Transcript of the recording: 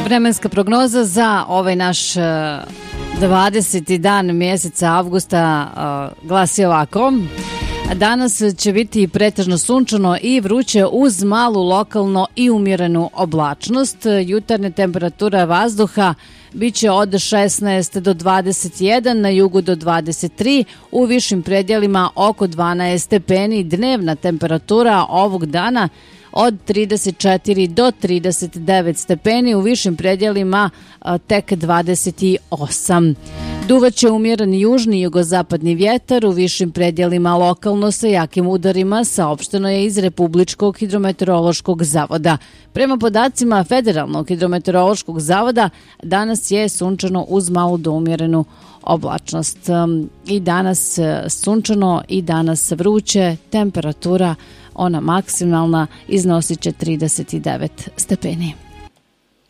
Vremenska prognoza za ovaj naš 20. dan mjeseca avgusta glasi ovako. Danas će biti pretežno sunčano i vruće uz malu lokalno i umjerenu oblačnost. Jutarnja temperatura vazduha biće od 16 do 21, na jugu do 23, u višim predjelima oko 12 stepeni. Dnevna temperatura ovog dana od 34 do 39 stepeni, u višim predjelima tek 28. Duvaće umjeren južni i jugozapadni vjetar, u višim predjelima lokalno sa jakim udarima, saopšteno je iz Republičkog hidrometeorološkog zavoda. Prema podacima Federalnog hidrometeorološkog zavoda, danas je sunčano uz malu do umjerenu oblačnost. I danas sunčano i danas vruće, temperatura ona maksimalna iznosit će 39 stepeni.